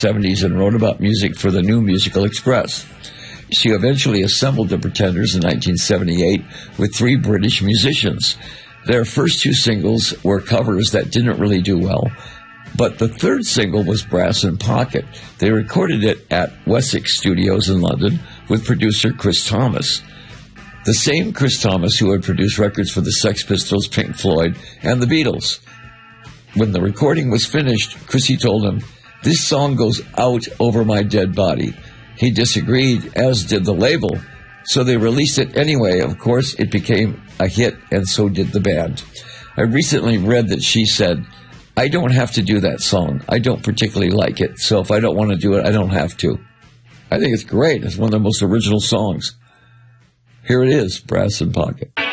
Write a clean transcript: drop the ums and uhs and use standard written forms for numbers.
'70s and wrote about music for the New Musical Express. She eventually assembled the Pretenders in 1978 with 3 British musicians. Their first 2 singles were covers that didn't really do well, but the 3rd single was Brass in Pocket. They recorded it at Wessex Studios in London with producer Chris Thomas. The same Chris Thomas who had produced records for the Sex Pistols, Pink Floyd, and the Beatles. When the recording was finished, Chrissy told him, "This song goes out over my dead body." He disagreed, as did the label, so they released it anyway. Of course, it became a hit, and so did the band. I recently read that she said, "I don't have to do that song. I don't particularly like it, so if I don't want to do it, I don't have to." I think it's great. It's one of the most original songs. Here it is, Brass in Pocket.